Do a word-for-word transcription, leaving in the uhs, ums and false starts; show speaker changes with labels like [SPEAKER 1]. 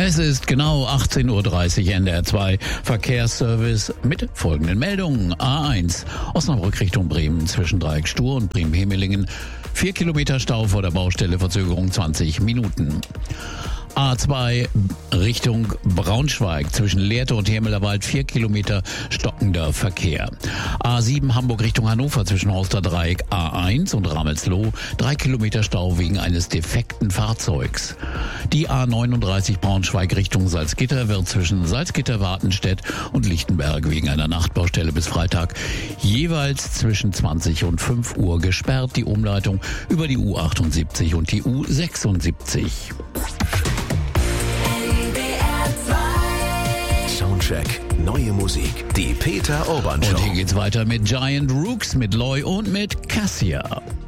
[SPEAKER 1] Es ist genau achtzehn Uhr dreißig, N D R zwei Verkehrsservice mit folgenden Meldungen. A eins, Osnabrück Richtung Bremen zwischen Dreieck Stur und Bremen-Hemelingen. Vier Kilometer Stau vor der Baustelle, Verzögerung zwanzig Minuten. A zwei Richtung Braunschweig zwischen Lehrte und Hermelerwald, vier Kilometer stockender Verkehr. A sieben Hamburg Richtung Hannover zwischen Horster Dreieck A eins und Ramelsloh, drei Kilometer Stau wegen eines defekten Fahrzeugs. Die A neununddreißig Braunschweig Richtung Salzgitter wird zwischen Salzgitter-Wartenstedt und Lichtenberg wegen einer Nachtbaustelle bis Freitag jeweils zwischen zwanzig und fünf Uhr gesperrt. Die Umleitung über die U achtundsiebzig und die U sechsundsiebzig.
[SPEAKER 2] Soundcheck, neue Musik, die Peter Urban Show.
[SPEAKER 1] Und hier geht's weiter mit Giant Rooks, mit Loy und mit Cassia.